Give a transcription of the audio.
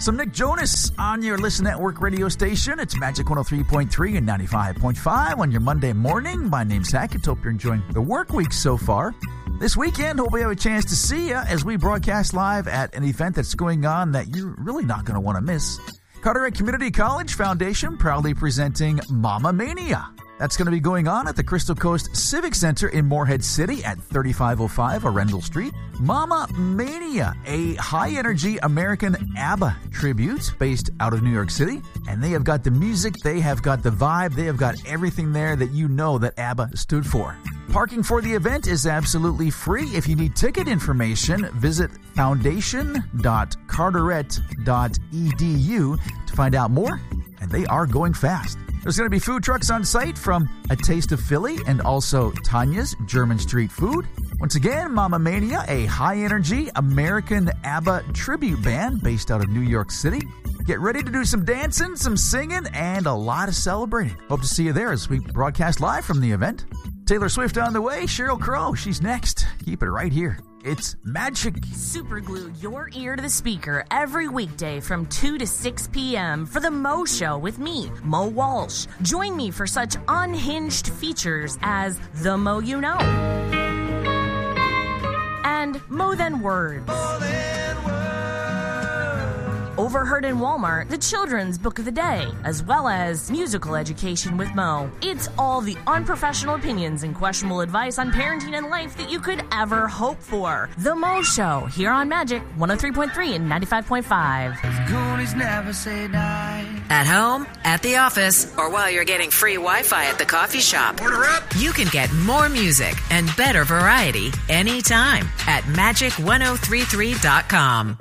Some Nick Jonas on your Listen Network radio station. It's Magic 103.3 and 95.5 on your Monday morning. My name's Hackett. Hope you're enjoying the work week so far. This weekend, hope we have a chance to see you as we broadcast live at an event that's going on that you're really not going to want to miss. Carteret Community College Foundation proudly presenting Mama Mania. That's going to be going on at the Crystal Coast Civic Center in Morehead City at 3505 Arundel Street. Mama Mania, a high-energy American ABBA tribute based out of New York City. And they have got the music, they have got the vibe, they have got everything there that you know that ABBA stood for. Parking for the event is absolutely free. If you need ticket information, visit foundation.carteret.edu to find out more. And they are going fast. There's going to be food trucks on site from A Taste of Philly and also Tanya's German Street Food. Once again, Mama Mania, a high-energy American ABBA tribute band based out of New York City. Get ready to do some dancing, some singing, and a lot of celebrating. Hope to see you there as we broadcast live from the event. Taylor Swift on the way. Sheryl Crow, she's next. Keep it right here. It's Magic. Superglue your ear to the speaker every weekday from 2 to 6 p.m. for The Mo Show with me, Mo Walsh. Join me for such unhinged features as The Mo You Know and Mo Than Words. Overheard in Walmart, the children's book of the day, as well as musical education with Mo. It's all the unprofessional opinions and questionable advice on parenting and life that you could ever hope for. The Mo Show, here on Magic 103.3 and 95.5. Goonies never say die. At home, at the office, or while you're getting free Wi-Fi at the coffee shop. Order up! You can get more music and better variety anytime at magic1033.com.